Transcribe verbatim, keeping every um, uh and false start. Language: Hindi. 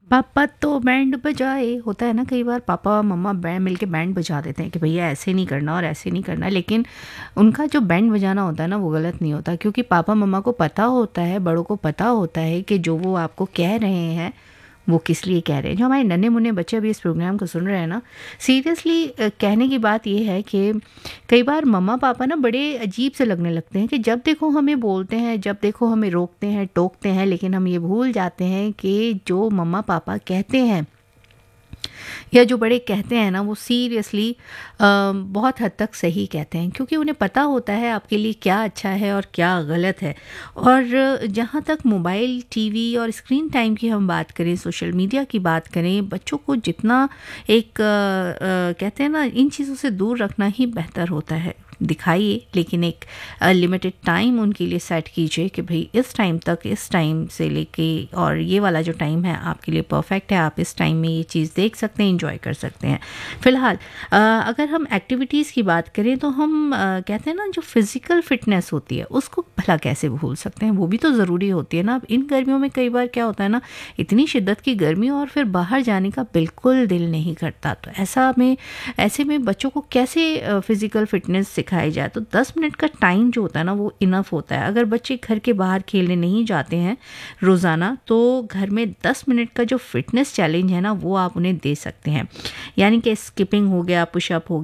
पापा तो बैंड बजाए, होता है ना कई बार पापा मम्मा बैंड मिलके बैंड बजा देते हैं कि भैया ऐसे नहीं करना और ऐसे नहीं करना, लेकिन उनका जो बैंड बजाना होता है ना वो गलत नहीं होता, क्योंकि पापा मम्मा को पता होता है, बड़ों को पता होता है कि जो वो आपको कह रहे हैं वो किस लिए कह रहे हैं। जो हमारे नन्हे मुन्ने बच्चे अभी इस प्रोग्राम को सुन रहे हैं ना, सीरियसली कहने की बात ये है कि कई बार मम्मा पापा ना बड़े अजीब से लगने लगते हैं कि जब देखो हमें बोलते हैं, जब देखो हमें रोकते हैं, टोकते हैं, लेकिन हम ये भूल जाते हैं कि जो मम्मा पापा कहते हैं या जो बड़े कहते हैं ना वो सीरियसली बहुत हद तक सही कहते हैं, क्योंकि उन्हें पता होता है आपके लिए क्या अच्छा है और क्या गलत है। और जहाँ तक मोबाइल, टीवी और स्क्रीन टाइम की हम बात करें, सोशल मीडिया की बात करें, बच्चों को जितना एक अ, अ, कहते हैं ना इन चीज़ों से दूर रखना ही बेहतर होता है। दिखाइए, लेकिन एक लिमिटेड टाइम उनके लिए सेट कीजिए कि भाई इस टाइम तक, इस टाइम से लेके और ये वाला जो टाइम है आपके लिए परफेक्ट है, आप इस टाइम में ये चीज़ देख सकते हैं, एंजॉय कर सकते हैं। फ़िलहाल अ, अगर हम एक्टिविटीज़ की बात करें तो हम अ, कहते हैं ना जो फिज़िकल फिटनेस होती है उसको भला कैसे भूल सकते हैं, वो भी तो ज़रूरी होती है ना। अब इन गर्मियों में कई बार क्या होता है ना, इतनी शिद्दत की गर्मी और फिर बाहर जाने का बिल्कुल दिल नहीं करता, तो ऐसा में ऐसे में बच्चों को कैसे फिज़िकल फिटनेस सिखाई जाए। तो दस मिनट का टाइम जो होता है ना वो इनफ होता है। अगर बच्चे घर के बाहर खेलने नहीं जाते हैं रोज़ाना, तो घर में दस मिनट का जो फिटनेस चैलेंज है ना वो आप उन्हें दे सकते हैं। यानी कि स्किपिंग हो गया, पुशअप हो